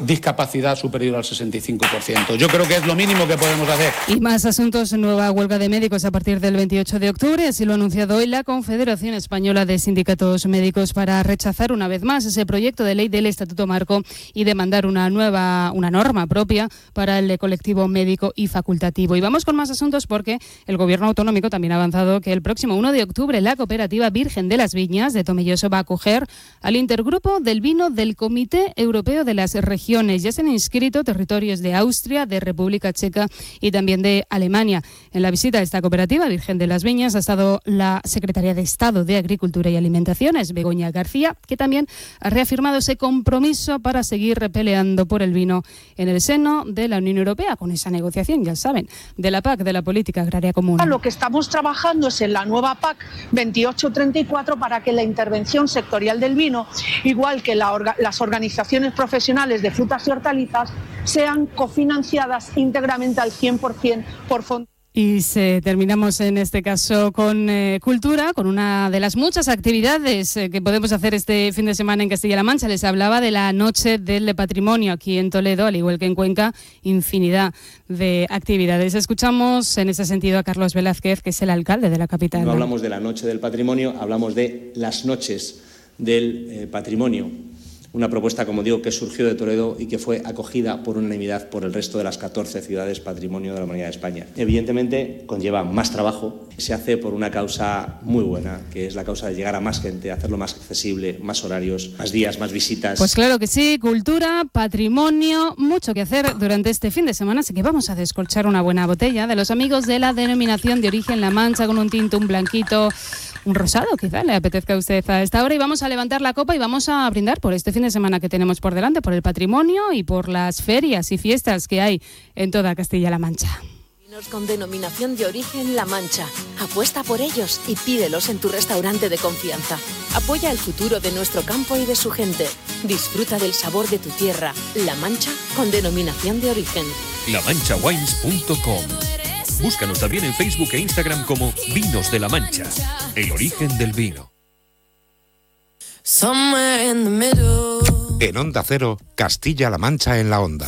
discapacidad superior al 65%. Yo creo que es lo mínimo que podemos hacer. Y más asuntos. Nueva huelga de médicos a partir del 28 de octubre. Así lo ha anunciado hoy la Confederación Española de Sindicatos Médicos para rechazar una vez más ese proyecto de ley del Estatuto Marco y demandar una norma propia para el colectivo médico y facultativo. Y vamos con más asuntos porque el Gobierno autonómico también ha avanzado que el próximo 1 de octubre la cooperativa Virgen de las Viñas de Tomelloso va a acoger al intergrupo del vino del Comité Europeo de las Regiones. Ya se han inscrito territorios de Austria, de República Checa y también de Alemania. En la visita a esta cooperativa Virgen de las Viñas ha estado la secretaria de Estado de Agricultura y Alimentaciones, Begoña García, que también ha reafirmado ese compromiso para seguir peleando por el vino en el seno de la Unión Europea, con esa negociación, ya saben, de la PAC, de la Política Agraria Común. Lo que estamos trabajando es en la nueva PAC 2834 para que la intervención sectorial del vino, igual que las organizaciones profesionales de frutas y hortalizas, sean cofinanciadas íntegramente al 100% por fondos. Y terminamos en este caso con cultura, con una de las muchas actividades que podemos hacer este fin de semana en Castilla-La Mancha. Les hablaba de la Noche del Patrimonio aquí en Toledo, al igual que en Cuenca, infinidad de actividades. Escuchamos en ese sentido a Carlos Velázquez, que es el alcalde de la capital. No hablamos de la Noche del Patrimonio, hablamos de las Noches del Patrimonio. Una propuesta, como digo, que surgió de Toledo y que fue acogida por unanimidad por el resto de las 14 ciudades Patrimonio de la Humanidad de España. Evidentemente, conlleva más trabajo. Se hace por una causa muy buena, que es la causa de llegar a más gente, hacerlo más accesible, más horarios, más días, más visitas. Pues claro que sí, cultura, patrimonio, mucho que hacer durante este fin de semana, así que vamos a descorchar una buena botella de los amigos de la denominación de origen La Mancha, con un tinto, un blanquito, un rosado, quizá le apetezca a usted a esta hora, y vamos a levantar la copa y vamos a brindar por este fin de semana que tenemos por delante, por el patrimonio y por las ferias y fiestas que hay en toda Castilla-La Mancha. Vinos con denominación de origen La Mancha. Apuesta por ellos y pídelos en tu restaurante de confianza. Apoya el futuro de nuestro campo y de su gente. Disfruta del sabor de tu tierra. La Mancha con denominación de origen. lamanchawines.com. Búscanos también en Facebook e Instagram como Vinos de La Mancha, el origen del vino. En Onda Cero, Castilla-La Mancha en la Onda.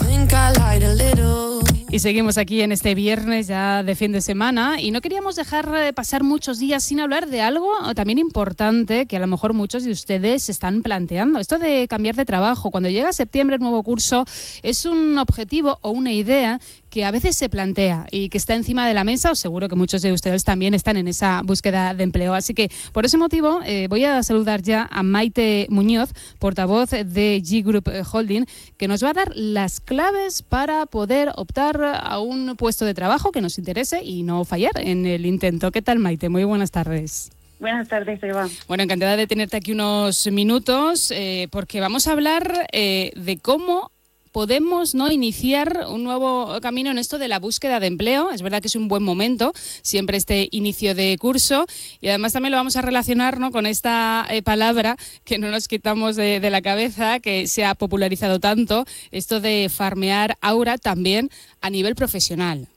Y seguimos aquí en este viernes ya de fin de semana y no queríamos dejar pasar muchos días sin hablar de algo también importante que a lo mejor muchos de ustedes se están planteando. Esto de cambiar de trabajo. Cuando llega septiembre, el nuevo curso, es un objetivo o una idea que a veces se plantea y que está encima de la mesa, o seguro que muchos de ustedes también están en esa búsqueda de empleo. Así que por ese motivo voy a saludar ya a Maite Muñoz, portavoz de G Group Holding, que nos va a dar las claves para poder optar a un puesto de trabajo que nos interese y no fallar en el intento. ¿Qué tal, Maite? Muy buenas tardes. Buenas tardes, Eva. Bueno, encantada de tenerte aquí unos minutos porque vamos a hablar de cómo podemos iniciar un nuevo camino en esto de la búsqueda de empleo. Es verdad que es un buen momento, siempre este inicio de curso, y además también lo vamos a relacionar con esta palabra que no nos quitamos de la cabeza, que se ha popularizado tanto, esto de farmear aura también a nivel profesional.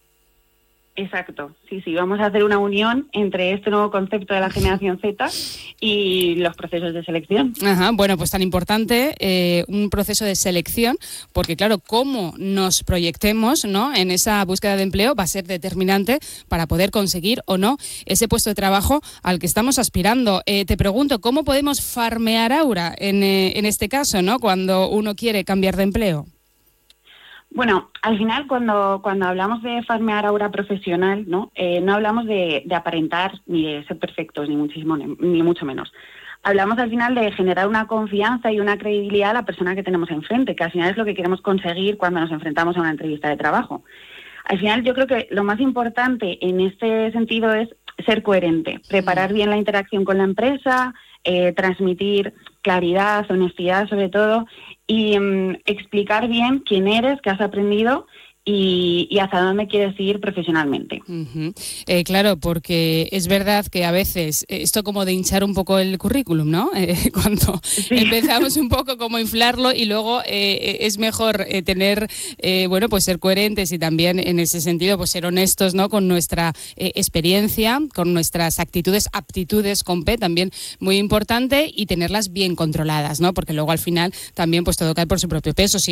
Exacto, sí, vamos a hacer una unión entre este nuevo concepto de la generación Z y los procesos de selección. Ajá, bueno, pues tan importante un proceso de selección, porque claro, cómo nos proyectemos, ¿no?, en esa búsqueda de empleo va a ser determinante para poder conseguir o no ese puesto de trabajo al que estamos aspirando. Te pregunto, ¿cómo podemos farmear aura en este caso, ¿no?, cuando uno quiere cambiar de empleo? Bueno, al final cuando hablamos de farmear aura profesional, no hablamos de aparentar ni de ser perfectos, ni mucho menos. Hablamos al final de generar una confianza y una credibilidad a la persona que tenemos enfrente, que al final es lo que queremos conseguir cuando nos enfrentamos a una entrevista de trabajo. Al final yo creo que lo más importante en este sentido es ser coherente, preparar bien la interacción con la empresa, transmitir claridad, honestidad sobre todo, y explicar bien quién eres, qué has aprendido y hacia dónde quieres ir profesionalmente. Uh-huh. Claro, porque es verdad que a veces esto como de hinchar un poco el currículum, ¿no? Cuando empezamos un poco como a inflarlo y luego es mejor tener, pues ser coherentes y también en ese sentido pues ser honestos, ¿no?, con nuestra experiencia, con nuestras actitudes, aptitudes con P también muy importante, y tenerlas bien controladas, ¿no? Porque luego al final también pues todo cae por su propio peso.